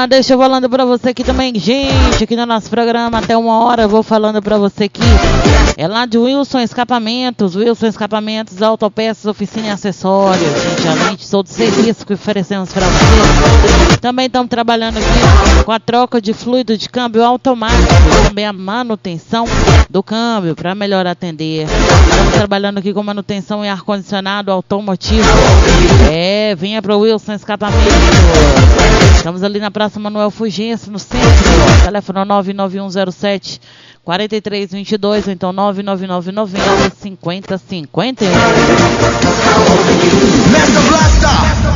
deixa eu falando pra você aqui também, gente, aqui no nosso programa, até 1h eu vou falando pra você aqui. É lá de Wilson Escapamentos, autopeças, oficina e acessórios, gente, além de todo o serviço que oferecemos pra você. Também estamos trabalhando aqui com a troca de fluido de câmbio automático, também a manutenção do câmbio para melhor atender. Estamos trabalhando aqui com manutenção em ar-condicionado automotivo. Venha para o Wilson Escapamento. Estamos ali na Praça Manuel Fugêncio, no centro. Telefone 99107 4322, ou então 99990 5051.